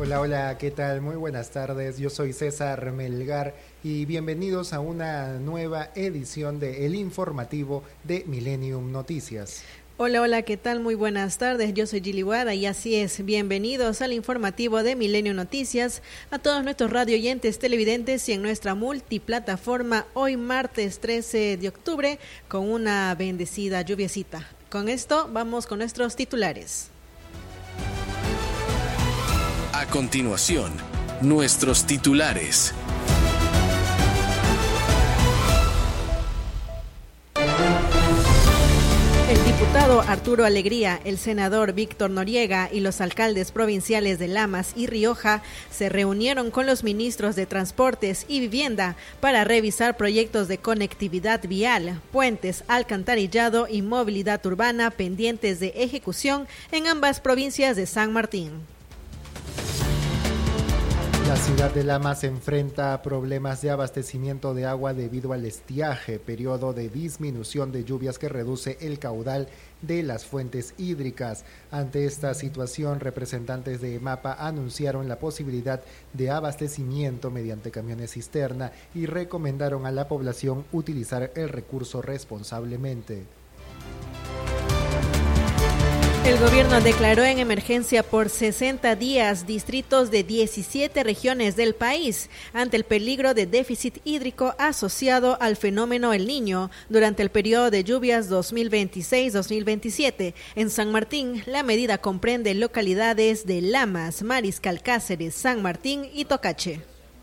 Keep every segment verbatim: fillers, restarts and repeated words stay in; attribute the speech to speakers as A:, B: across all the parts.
A: Hola, hola, ¿qué tal? Muy buenas tardes, yo soy César Melgar y bienvenidos a una nueva edición de El Informativo de Millennium Noticias.
B: Hola, hola, ¿qué tal? Muy buenas tardes, yo soy Gili Guada y así es, bienvenidos al informativo de Milenio Noticias, a todos nuestros radio oyentes, televidentes y en nuestra multiplataforma hoy martes trece de octubre con una bendecida lluviecita. Con esto vamos con nuestros titulares.
C: A continuación, nuestros titulares.
B: El diputado Arturo Alegría, el senador Víctor Noriega y los alcaldes provinciales de Lamas y Rioja se reunieron con los ministros de Transportes y Vivienda para revisar proyectos de conectividad vial, puentes, alcantarillado y movilidad urbana pendientes de ejecución en ambas provincias de San Martín.
A: La ciudad de Lamas se enfrenta a problemas de abastecimiento de agua debido al estiaje, periodo de disminución de lluvias que reduce el caudal de las fuentes hídricas. Ante esta situación, representantes de EMAPA anunciaron la posibilidad de abastecimiento mediante camiones cisterna y recomendaron a la población utilizar el recurso responsablemente.
B: El gobierno declaró en emergencia por sesenta días distritos de diecisiete regiones del país ante el peligro de déficit hídrico asociado al fenómeno El Niño durante el periodo de lluvias dos mil veintiséis dos mil veintisiete. En San Martín, la medida comprende localidades de Lamas, Mariscal Cáceres, San Martín y Tocache.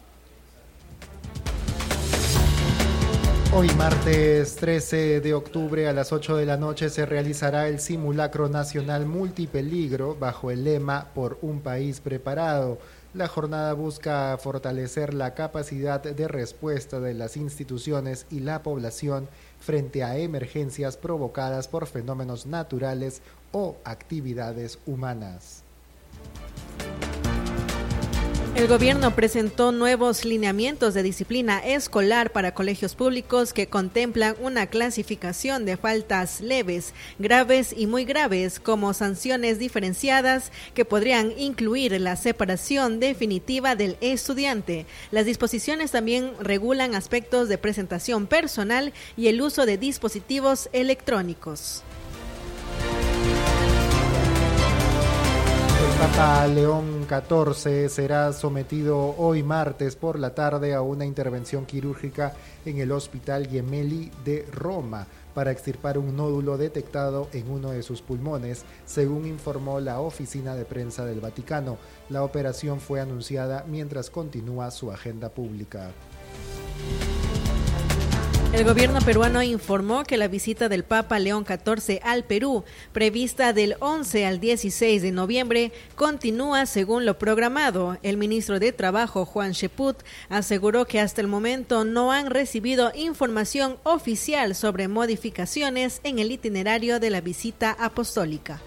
A: Hoy martes trece de octubre a las ocho de la noche se realizará el simulacro nacional multipeligro bajo el lema Por un país preparado. La jornada busca fortalecer la capacidad de respuesta de las instituciones y la población frente a emergencias provocadas por fenómenos naturales o actividades humanas.
B: El gobierno presentó nuevos lineamientos de disciplina escolar para colegios públicos que contemplan una clasificación de faltas leves, graves y muy graves como sanciones diferenciadas que podrían incluir la separación definitiva del estudiante. Las disposiciones también regulan aspectos de presentación personal y el uso de dispositivos electrónicos.
A: El Papa León catorce será sometido hoy martes por la tarde a una intervención quirúrgica en el Hospital Gemelli de Roma para extirpar un nódulo detectado en uno de sus pulmones, según informó la oficina de prensa del Vaticano. La operación fue anunciada mientras continúa su agenda pública.
B: El gobierno peruano informó que la visita del Papa León catorce al Perú, prevista del once al dieciséis de noviembre, continúa según lo programado. El ministro de Trabajo, Juan Cheput, aseguró que hasta el momento no han recibido información oficial sobre modificaciones en el itinerario de la visita apostólica.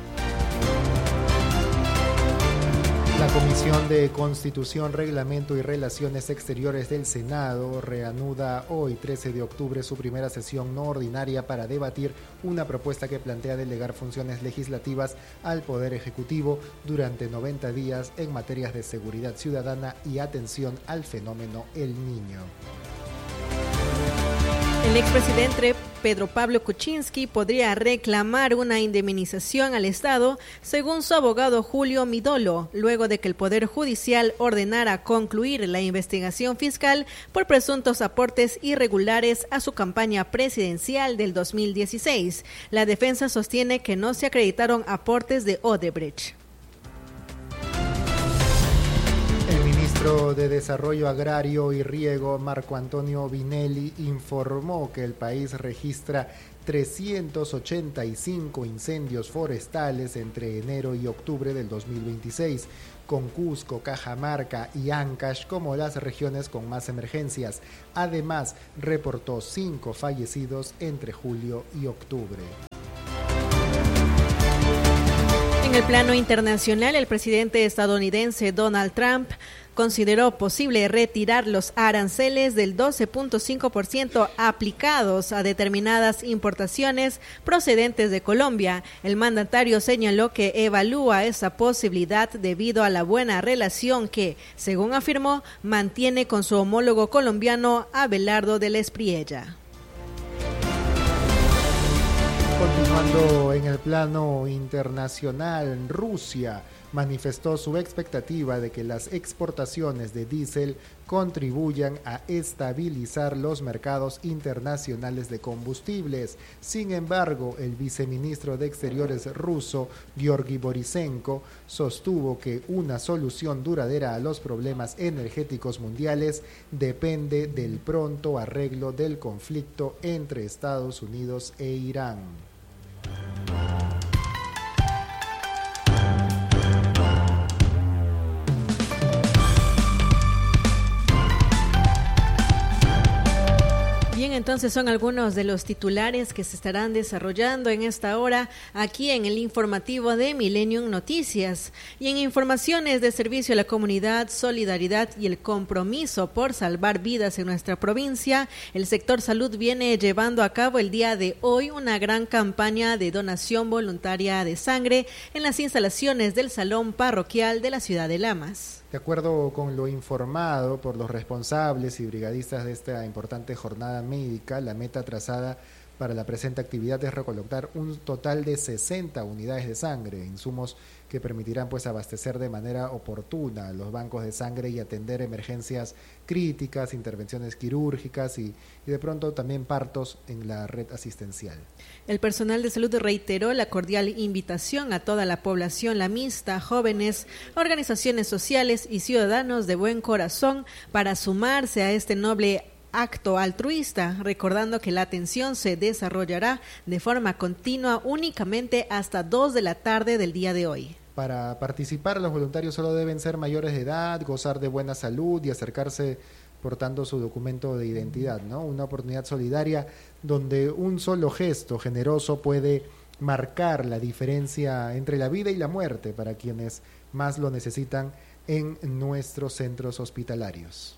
A: La Comisión de Constitución, Reglamento y Relaciones Exteriores del Senado reanuda hoy, trece de octubre, su primera sesión no ordinaria para debatir una propuesta que plantea delegar funciones legislativas al Poder Ejecutivo durante noventa días en materias de seguridad ciudadana y atención al fenómeno El Niño.
B: El expresidente Pedro Pablo Kuczynski podría reclamar una indemnización al Estado, según su abogado Julio Midolo, luego de que el Poder Judicial ordenara concluir la investigación fiscal por presuntos aportes irregulares a su campaña presidencial del dos mil dieciséis. La defensa sostiene que no se acreditaron aportes de Odebrecht.
A: El ministro de Desarrollo Agrario y Riego, Marco Antonio Vinelli, informó que el país registra trescientos ochenta y cinco incendios forestales entre enero y octubre del dos mil veintiséis, con Cusco, Cajamarca y Ancash como las regiones con más emergencias. Además, reportó cinco fallecidos entre julio y octubre.
B: En el plano internacional, el presidente estadounidense Donald Trump consideró posible retirar los aranceles del doce punto cinco por ciento aplicados a determinadas importaciones procedentes de Colombia. El mandatario señaló que evalúa esa posibilidad debido a la buena relación que, según afirmó, mantiene con su homólogo colombiano Abelardo del Espriella.
A: Continuando en el plano internacional, Rusia manifestó su expectativa de que las exportaciones de diésel contribuyan a estabilizar los mercados internacionales de combustibles. Sin embargo, el viceministro de Exteriores ruso, Georgi Borisenko, sostuvo que una solución duradera a los problemas energéticos mundiales depende del pronto arreglo del conflicto entre Estados Unidos e Irán.
B: Bien, entonces son algunos de los titulares que se estarán desarrollando en esta hora aquí en el informativo de Millennium Noticias. Y en informaciones de servicio a la comunidad, solidaridad y el compromiso por salvar vidas en nuestra provincia, el sector salud viene llevando a cabo el día de hoy una gran campaña de donación voluntaria de sangre en las instalaciones del Salón Parroquial de la ciudad de Lamas.
A: De acuerdo con lo informado por los responsables y brigadistas de esta importante jornada médica, la meta trazada para la presente actividad es recolectar un total de sesenta unidades de sangre, insumos que permitirán pues abastecer de manera oportuna los bancos de sangre y atender emergencias críticas, intervenciones quirúrgicas y, y de pronto también partos en la red asistencial.
B: El personal de salud reiteró la cordial invitación a toda la población lamista, jóvenes, organizaciones sociales y ciudadanos de buen corazón para sumarse a este noble acto altruista, recordando que la atención se desarrollará de forma continua únicamente hasta dos de la tarde del día de hoy.
A: Para participar, los voluntarios solo deben ser mayores de edad, gozar de buena salud y acercarse portando su documento de identidad, ¿no? Una oportunidad solidaria donde un solo gesto generoso puede marcar la diferencia entre la vida y la muerte para quienes más lo necesitan en nuestros centros hospitalarios.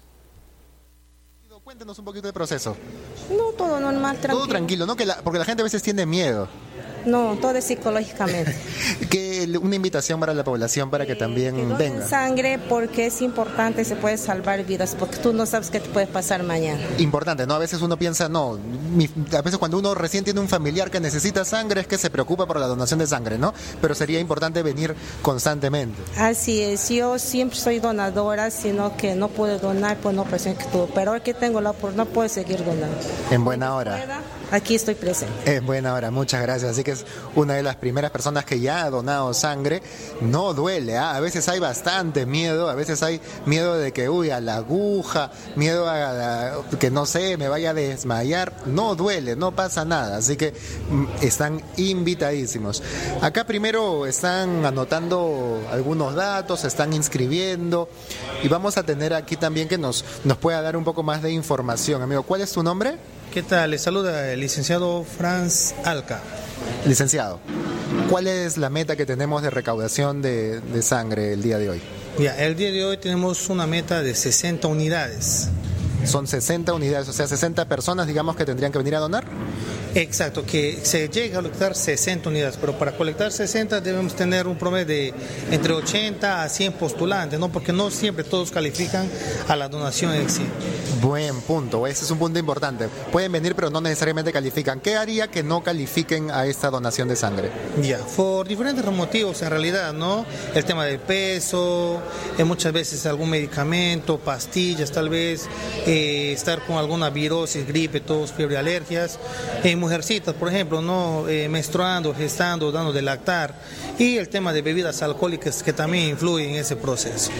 A: Cuéntenos un poquito del proceso.
D: No, todo normal, tranquilo.
A: Todo tranquilo, ¿no? Que la, porque la gente a veces tiene miedo.
D: No, todo es psicológicamente.
A: Que una invitación para la población para que también
D: que
A: venga.
D: Sangre porque es importante, se puede salvar vidas, porque tú no sabes qué te puede pasar mañana.
A: Importante, ¿no? A veces uno piensa, no, mi, a veces cuando uno recién tiene un familiar que necesita sangre es que se preocupa por la donación de sangre, ¿no? Pero sería importante venir constantemente.
D: Así es, yo siempre soy donadora, sino que no puedo donar por una operación que tuve, pero ahora que tengo la oportunidad no puedo seguir donando.
A: En buena hora.
D: Aquí estoy presente.
A: En buena hora, muchas gracias. Así que es una de las primeras personas que ya ha donado sangre. No duele, ¿eh? A veces hay bastante miedo, a veces hay miedo de que, uy, a la aguja, miedo a, a que no sé, me vaya a desmayar. No duele, no pasa nada. Así que mm, están invitadísimos. Acá primero están anotando algunos datos, se están inscribiendo y vamos a tener aquí también que nos, nos pueda dar un poco más de información. Amigo, ¿cuál es tu nombre?
E: ¿Qué tal? Les saluda el licenciado Franz Alca.
A: Licenciado, ¿cuál es la meta que tenemos de recaudación de, de sangre el día de hoy?
E: Ya, el día de hoy tenemos una meta de sesenta unidades.
A: Son sesenta unidades, o sea, sesenta personas, digamos, que tendrían que venir a donar.
E: Exacto, que se llega a colectar sesenta unidades, pero para colectar sesenta debemos tener un promedio de entre ochenta a cien postulantes, ¿no? Porque no siempre todos califican a la donación en sí.
A: Buen punto, ese es un punto importante. Pueden venir, pero no necesariamente califican. ¿Qué haría que no califiquen a esta donación de sangre?
E: Ya, por diferentes motivos en realidad, ¿no? El tema del peso, eh, muchas veces algún medicamento, pastillas tal vez, eh, estar con alguna virosis, gripe, tos, fiebre, alergias, en mujercitas, por ejemplo, no eh, menstruando, gestando, dando de lactar, y el tema de bebidas alcohólicas que también influyen en ese proceso.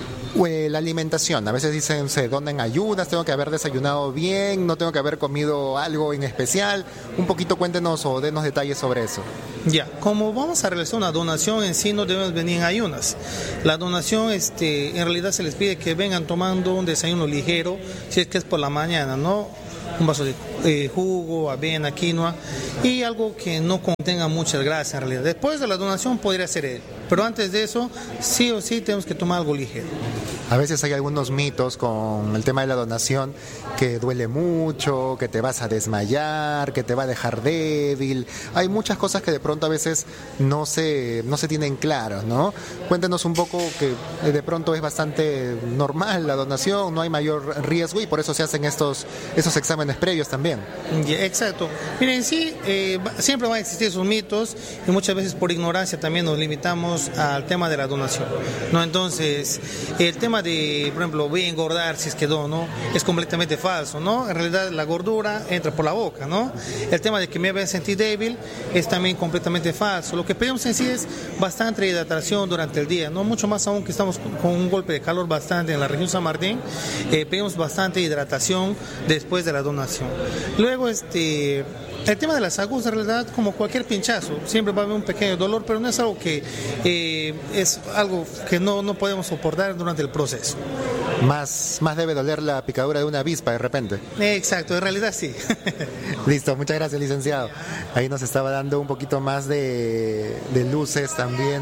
A: La alimentación, a veces dicen se donan ayudas, tengo que haber desayunado bien, no tengo que haber comido algo en especial. Un poquito cuéntenos o denos detalles sobre eso.
E: Ya, como vamos a realizar una donación en sí, no debemos venir en ayunas. La donación, este, en realidad se les pide que vengan tomando un desayuno ligero, si es que es por la mañana, ¿no? Un vaso de eh, jugo, avena, quinoa y algo que no contenga mucha grasa en realidad. Después de la donación podría ser él, pero antes de eso sí o sí tenemos que tomar algo ligero.
A: A veces hay algunos mitos con el tema de la donación, que duele mucho, que te vas a desmayar, que te va a dejar débil. Hay muchas cosas que de pronto a veces no se, no se tienen claras, ¿no? Cuéntenos un poco que de pronto es bastante normal la donación, no hay mayor riesgo y por eso se hacen estos, estos exámenes previos también.
E: Yeah, exacto. Miren, sí, eh, siempre van a existir esos mitos y muchas veces por ignorancia también nos limitamos al tema de la donación, ¿no? Entonces, el tema de, por ejemplo, voy a engordar si es que dono, es completamente falso, ¿no? En realidad la gordura entra por la boca, ¿no? El tema de que me voy a sentir débil es también completamente falso. Lo que pedimos en sí es bastante hidratación durante el día, ¿no? Mucho más aún que estamos con un golpe de calor bastante en la región San Martín, eh, pedimos bastante hidratación después de la donación. Luego, este... el tema de las agujas, en realidad, como cualquier pinchazo, siempre va a haber un pequeño dolor, pero no es algo que eh, es algo que no, no podemos soportar durante el proceso.
A: Más, más debe doler la picadura de una avispa de repente.
E: Exacto, en realidad sí.
A: Listo, muchas gracias, licenciado. Ahí nos estaba dando un poquito más de, de luces también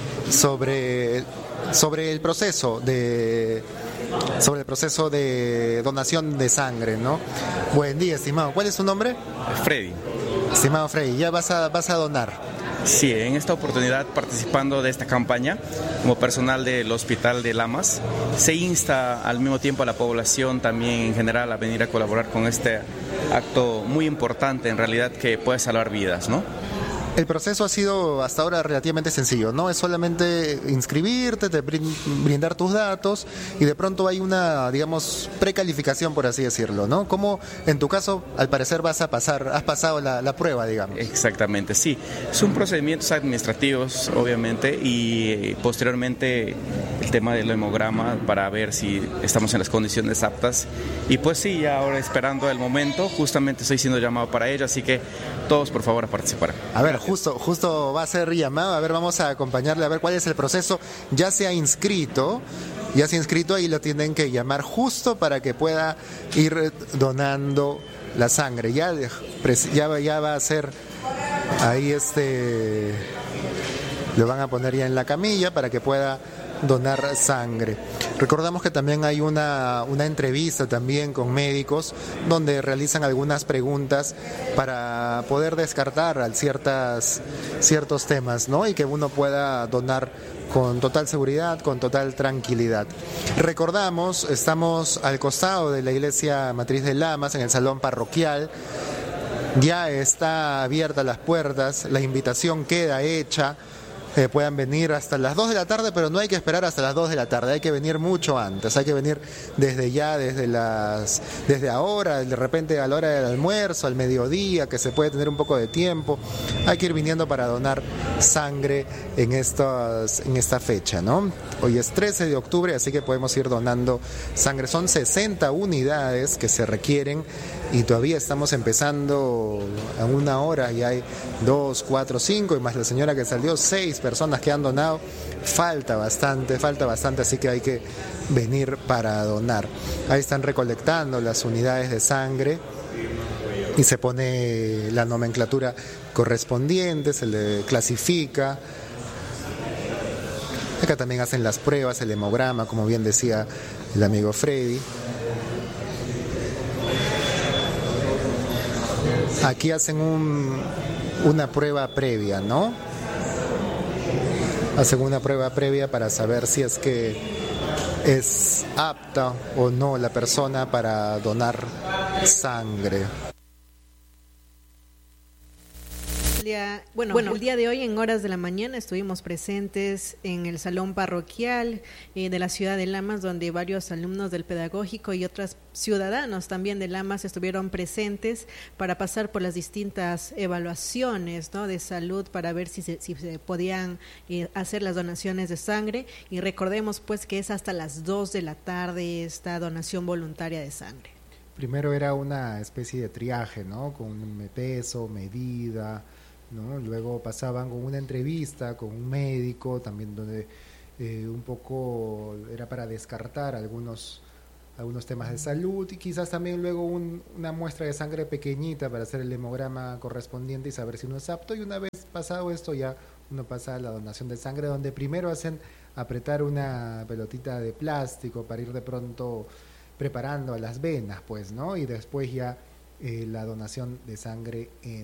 A: sobre, sobre el proceso de... sobre el proceso de donación de sangre, ¿no? Buen día, estimado. ¿Cuál es su nombre?
F: Freddy.
A: Estimado Freddy, ¿ya vas a, vas a donar?
F: Sí, en esta oportunidad, participando de esta campaña, como personal del Hospital de Lamas, se insta al mismo tiempo a la población también en general a venir a colaborar con este acto muy importante, en realidad, que puede salvar vidas, ¿no?
A: El proceso ha sido hasta ahora relativamente sencillo, ¿no? Es solamente inscribirte, te brindar tus datos y de pronto hay una, digamos, precalificación, por así decirlo, ¿no? ¿Cómo en tu caso, al parecer, vas a pasar, has pasado la, la prueba, digamos?
F: Exactamente, sí. Son procedimientos administrativos, obviamente, y posteriormente el tema del hemograma para ver si estamos en las condiciones aptas. Y pues sí, ahora esperando el momento, justamente estoy siendo llamado para ello, así que todos, por favor, a participar.
A: A ver, Justo, justo va a ser llamado, a ver, vamos a acompañarle a ver cuál es el proceso. Ya se ha inscrito, ya se ha inscrito y lo tienen que llamar justo para que pueda ir donando la sangre. Ya, ya, ya va a ser ahí este, lo van a poner ya en la camilla para que pueda donar sangre. Recordamos que también hay una, una entrevista también con médicos donde realizan algunas preguntas para poder descartar ciertas, ciertos temas, ¿no? Y que uno pueda donar con total seguridad, con total tranquilidad. Recordamos, estamos al costado de la Iglesia Matriz de Lamas, en el salón parroquial. Ya está abiertas las puertas, la invitación queda hecha. Eh, puedan venir hasta las dos de la tarde, pero no hay que esperar hasta las dos de la tarde, hay que venir mucho antes, hay que venir desde ya, desde las desde ahora, de repente a la hora del almuerzo, al mediodía, que se puede tener un poco de tiempo. Hay que ir viniendo para donar sangre en, estos, en esta fecha, ¿no? Hoy es trece de octubre, así que podemos ir donando sangre. Son sesenta unidades que se requieren y todavía estamos empezando a una hora y hay dos, cuatro, cinco y más la señora que salió, seis personas que han donado. Falta bastante, falta bastante, así que hay que venir para donar. Ahí están recolectando las unidades de sangre y se pone la nomenclatura correspondiente, se le clasifica. Acá también hacen las pruebas, el hemograma, como bien decía el amigo Freddy. Aquí hacen un, una prueba previa, ¿no? Hacen una prueba previa para saber si es que es apta o no la persona para donar sangre.
B: Bueno, bueno, el día de hoy en horas de la mañana estuvimos presentes en el salón parroquial eh, de la ciudad de Lamas, donde varios alumnos del pedagógico y otros ciudadanos también de Lamas estuvieron presentes para pasar por las distintas evaluaciones, ¿no?, de salud para ver si se, si se podían eh, hacer las donaciones de sangre. Y recordemos pues que es hasta las dos de la tarde esta donación voluntaria de sangre.
A: Primero era una especie de triaje, ¿no?, con un peso, medida, ¿no? Luego pasaban con una entrevista con un médico también, donde eh, un poco era para descartar algunos algunos temas de salud y quizás también luego un, una muestra de sangre pequeñita para hacer el hemograma correspondiente y saber si uno es apto. Y una vez pasado esto ya uno pasa a la donación de sangre, donde primero hacen apretar una pelotita de plástico para ir de pronto preparando a las venas, pues, ¿no? Y después ya eh, la donación de sangre en